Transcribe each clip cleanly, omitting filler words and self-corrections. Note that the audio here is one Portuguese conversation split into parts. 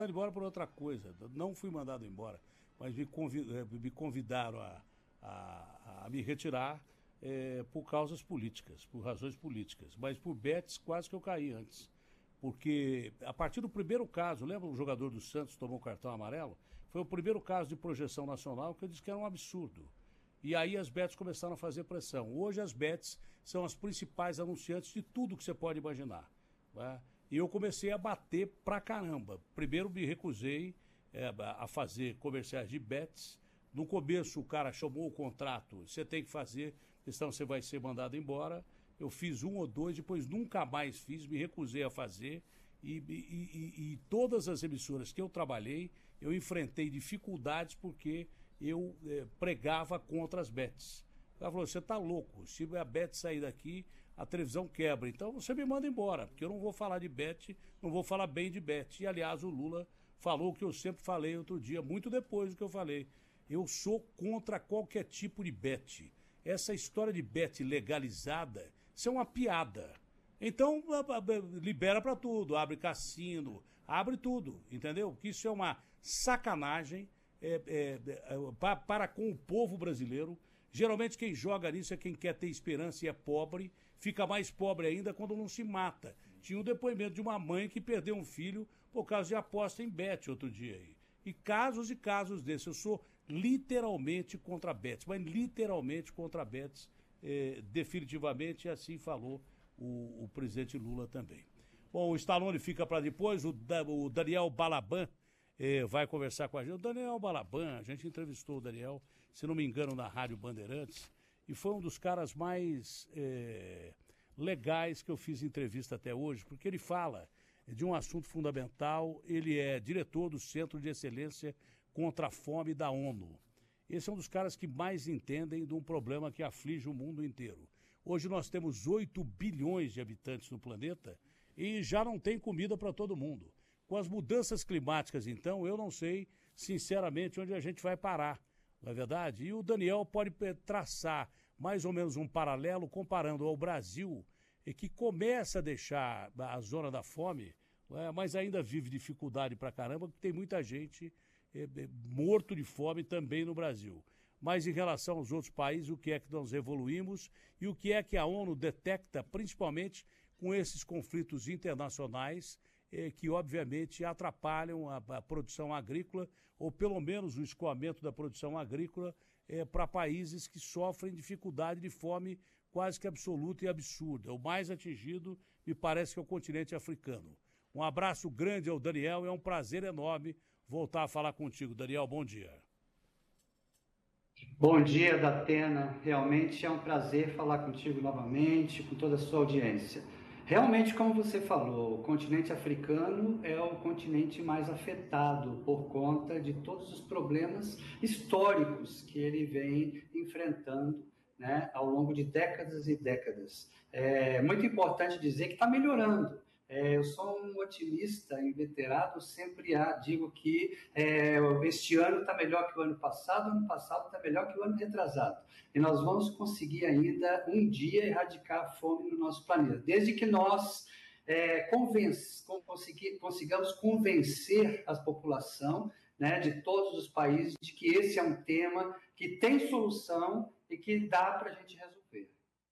embora por outra coisa. Não fui mandado embora, mas me convidaram a me retirar por causas políticas, por razões políticas. Mas por bets quase que eu caí antes. Porque a partir do primeiro caso, lembra o jogador do Santos tomou o cartão amarelo? Foi o primeiro caso de projeção nacional que eu disse que era um absurdo. E aí as bets começaram a fazer pressão. Hoje as bets são as principais anunciantes de tudo que você pode imaginar. Né? E eu comecei a bater pra caramba. Primeiro me recusei a fazer comerciais de bets. No começo o cara chamou o contrato, você tem que fazer, senão você vai ser mandado embora. Eu fiz um ou dois, depois nunca mais fiz, me recusei a fazer. E todas as emissoras que eu trabalhei, eu enfrentei dificuldades porque eu pregava contra as bets. Ela falou, você está louco, se a bet sair daqui, a televisão quebra. Então você me manda embora, porque eu não vou falar de bet, não vou falar bem de bet. E aliás, o Lula falou o que eu sempre falei outro dia, muito depois do que eu falei. Eu sou contra qualquer tipo de bet. Essa história de bet legalizada, isso é uma piada. Então, libera para tudo, abre cassino, abre tudo, entendeu? Porque isso é uma sacanagem para com o povo brasileiro. Geralmente quem joga nisso é quem quer ter esperança e é pobre, fica mais pobre ainda quando não se mata. Tinha um depoimento de uma mãe que perdeu um filho por causa de aposta em bet outro dia aí. E casos desses. Eu sou literalmente contra bets, mas literalmente contra bets, definitivamente, assim falou o presidente Lula também. Bom, o Stallone fica para depois, o Daniel Balaban vai conversar com a gente. O Daniel Balaban, a gente entrevistou o Daniel, se não me engano, na Rádio Bandeirantes, e foi um dos caras mais legais que eu fiz entrevista até hoje, porque ele fala de um assunto fundamental. Ele é diretor do Centro de Excelência contra a Fome da ONU. Esse é um dos caras que mais entendem de um problema que aflige o mundo inteiro. Hoje nós temos 8 bilhões de habitantes no planeta e já não tem comida para todo mundo. Com as mudanças climáticas, então, eu não sei, sinceramente, onde a gente vai parar, não é verdade? E o Daniel pode traçar mais ou menos um paralelo comparando ao Brasil, que começa a deixar a zona da fome, mas ainda vive dificuldade pra caramba, porque tem muita gente morto de fome também no Brasil. Mas em relação aos outros países, o que é que nós evoluímos e o que é que a ONU detecta, principalmente com esses conflitos internacionais que, obviamente, atrapalham a produção agrícola, ou pelo menos o escoamento da produção agrícola para países que sofrem dificuldade de fome quase que absoluta e absurda. O mais atingido, me parece que é o continente africano. Um abraço grande ao Daniel, é um prazer enorme voltar a falar contigo. Daniel, bom dia. Bom dia, Datena. Realmente é um prazer falar contigo novamente, com toda a sua audiência. Realmente, como você falou, o continente africano é o continente mais afetado por conta de todos os problemas históricos que ele vem enfrentando, né, ao longo de décadas e décadas. É muito importante dizer que está melhorando. Eu sou um otimista inveterado, sempre digo que este ano está melhor que o ano passado está melhor que o ano retrasado. E nós vamos conseguir ainda um dia erradicar a fome no nosso planeta, desde que nós consigamos convencer a população, né, de todos os países de que esse é um tema que tem solução e que dá para a gente resolver.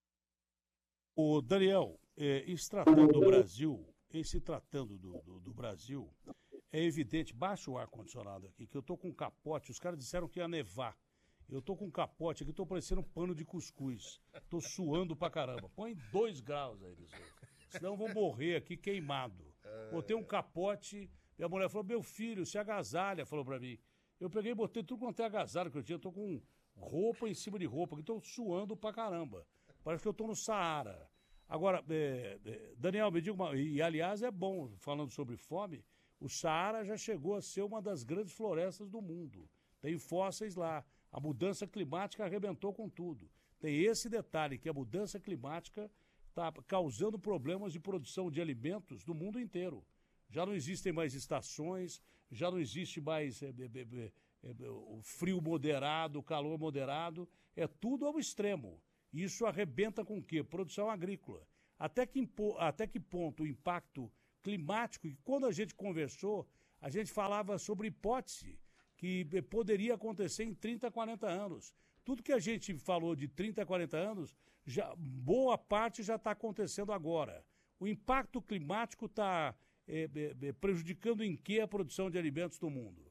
O Daniel, em se tratando do Brasil, do Brasil, é evidente, baixa o ar-condicionado aqui, que eu tô com um capote, os caras disseram que ia nevar. Eu tô com um capote aqui, tô parecendo um pano de cuscuz. Tô suando pra caramba. Põe 2 graus aí, senão eu vou morrer aqui queimado. Botei um capote, minha mulher falou, meu filho, se agasalha, falou pra mim. Eu peguei e botei tudo quanto é agasalho que eu tinha, eu tô com roupa em cima de roupa, que tô suando pra caramba. Parece que eu tô no Saara. Agora, Daniel, me diga e aliás é bom, falando sobre fome, o Saara já chegou a ser uma das grandes florestas do mundo. Tem fósseis lá. A mudança climática arrebentou com tudo. Tem esse detalhe, que a mudança climática está causando problemas de produção de alimentos no mundo inteiro. Já não existem mais estações, já não existe mais o frio moderado, o calor moderado, é tudo ao extremo. Isso arrebenta com o quê? Produção agrícola. Até que ponto o impacto climático, e quando a gente conversou, a gente falava sobre hipótese que poderia acontecer em 30, 40 anos. Tudo que a gente falou de 30, 40 anos, boa parte já está acontecendo agora. O impacto climático está prejudicando em que a produção de alimentos no mundo?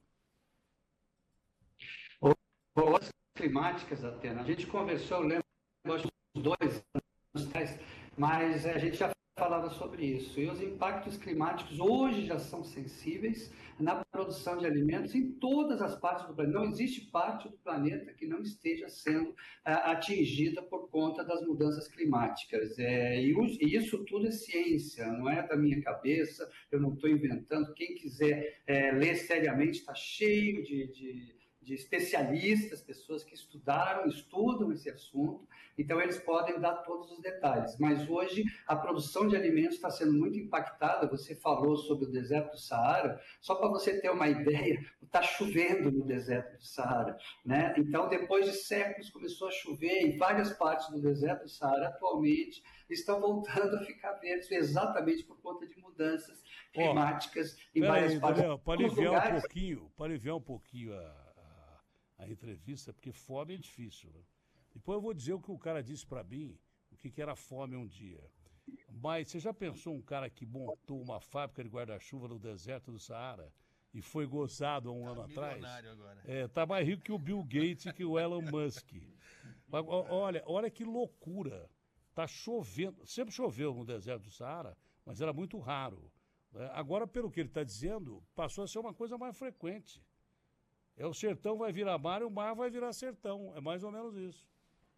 As climáticas, Atena, a gente conversou, eu lembro, acho, uns 2 anos atrás, mas a gente já falava sobre isso. E os impactos climáticos hoje já são sensíveis na produção de alimentos em todas as partes do planeta. Não existe parte do planeta que não esteja sendo atingida por conta das mudanças climáticas. E isso tudo é ciência, não é da minha cabeça, eu não estou inventando. Quem quiser ler seriamente está cheio de especialistas, pessoas que estudam esse assunto, então eles podem dar todos os detalhes. Mas hoje a produção de alimentos está sendo muito impactada. Você falou sobre o deserto do Saara, só para você ter uma ideia, está chovendo no deserto do Saara, né? Então, depois de séculos, começou a chover em várias partes do deserto do Saara, atualmente estão voltando a ficar verdes, exatamente por conta de mudanças climáticas em várias partes. Para aliviar um pouquinho a entrevista, porque fome é difícil, né? Depois eu vou dizer o que o cara disse para mim, o que era fome um dia. Mas você já pensou um cara que montou uma fábrica de guarda-chuva no deserto do Saara e foi gozado há um ano atrás? Agora. Tá mais rico que o Bill Gates e que o Elon Musk. Olha que loucura. Tá chovendo, sempre choveu no deserto do Saara, mas era muito raro. Agora, pelo que ele está dizendo, passou a ser uma coisa mais frequente. O sertão vai virar mar e o mar vai virar sertão. É mais ou menos isso.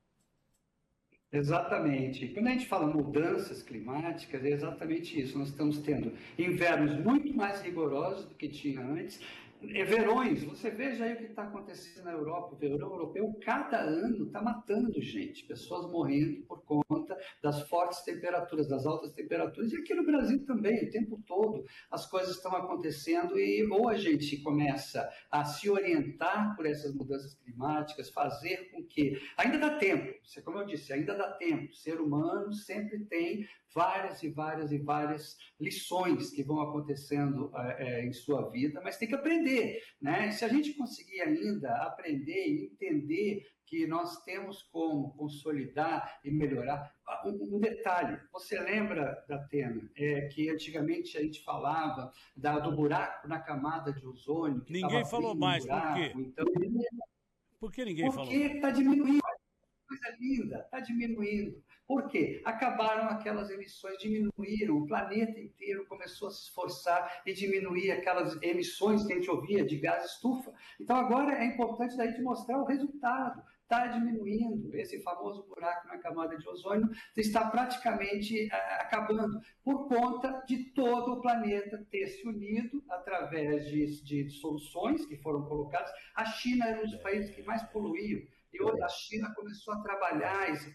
Exatamente. Quando a gente fala mudanças climáticas, é exatamente isso. Nós estamos tendo invernos muito mais rigorosos do que tinha antes. Verões, você veja aí o que está acontecendo na Europa. O verão europeu, cada ano, está matando gente, pessoas morrendo por conta das fortes temperaturas, das altas temperaturas. E aqui no Brasil também, o tempo todo, as coisas estão acontecendo e ou a gente começa a se orientar por essas mudanças climáticas, fazer com que... Ainda dá tempo, como eu disse, ainda dá tempo. O ser humano sempre tem várias e várias e várias lições que vão acontecendo em sua vida, mas tem que aprender, né? E se a gente conseguir ainda aprender e entender que nós temos como consolidar e melhorar. Um detalhe, você lembra, Datena, que antigamente a gente falava do buraco na camada de ozônio? Ninguém falou mais, por quê? Então, por que ninguém falou? Porque está diminuindo. Coisa linda, está diminuindo. Por quê? Acabaram aquelas emissões, diminuíram, o planeta inteiro começou a se esforçar e diminuir aquelas emissões que a gente ouvia de gás estufa. Então agora é importante daí te mostrar o resultado. Está diminuindo, esse famoso buraco na camada de ozônio está praticamente acabando, por conta de todo o planeta ter se unido através de soluções que foram colocadas. A China era um dos países que mais poluíam. E hoje a China começou a trabalhar essa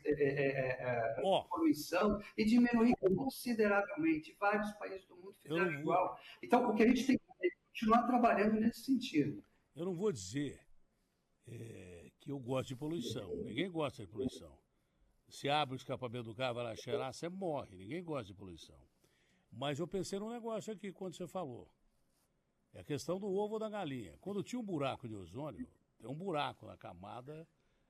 poluição e diminuir consideravelmente. Vários países do mundo fizeram igual. Então, o que a gente tem que fazer é continuar trabalhando nesse sentido. Eu não vou dizer que eu gosto de poluição. Ninguém gosta de poluição. Se abre o escapamento do carro, vai lá cheirar, você morre. Ninguém gosta de poluição. Mas eu pensei num negócio aqui quando você falou. É a questão do ovo ou da galinha. Quando tinha um buraco de ozônio, tem um buraco na camada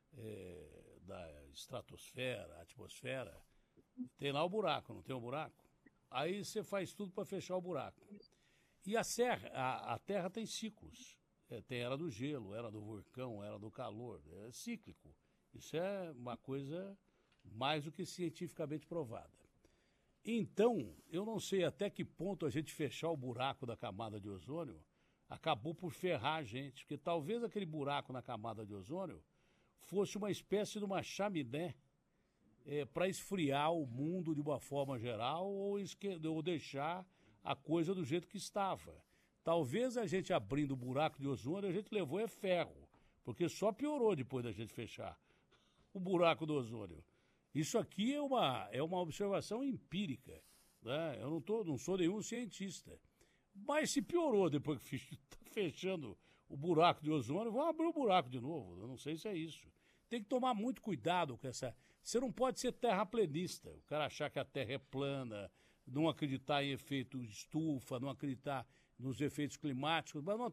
da estratosfera, atmosfera, tem lá o buraco, não tem o buraco? Aí você faz tudo para fechar o buraco. E a Terra tem ciclos. Tem era do gelo, era do vulcão, era do calor. É cíclico. Isso é uma coisa mais do que cientificamente provada. Então, eu não sei até que ponto a gente fechar o buraco da camada de ozônio acabou por ferrar a gente, porque talvez aquele buraco na camada de ozônio fosse uma espécie de uma chaminé para esfriar o mundo de uma forma geral ou deixar a coisa do jeito que estava. Talvez a gente abrindo o buraco de ozônio, a gente levou ferro, porque só piorou depois da gente fechar o buraco do ozônio. Isso aqui é uma observação empírica, né? Eu não sou nenhum cientista. Mas se piorou depois que está fechando o buraco de ozônio, vão abrir o buraco de novo. Eu não sei se é isso. Tem que tomar muito cuidado com essa... Você não pode ser terraplenista. O cara achar que a Terra é plana, não acreditar em efeito estufa, não acreditar nos efeitos climáticos, mas não